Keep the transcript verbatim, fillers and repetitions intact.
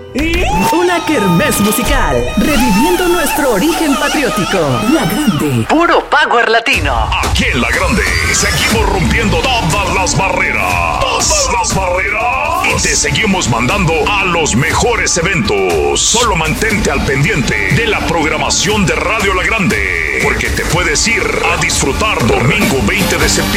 Una kermés musical, reviviendo nuestro origen patriótico. La Grande. Puro Power Latino. Aquí en La Grande seguimos rompiendo todas las barreras. Todas las barreras. Y te seguimos mandando a los mejores eventos. Solo mantente al pendiente de la programación de Radio La Grande, porque te puedes ir a disfrutar domingo veinte de septiembre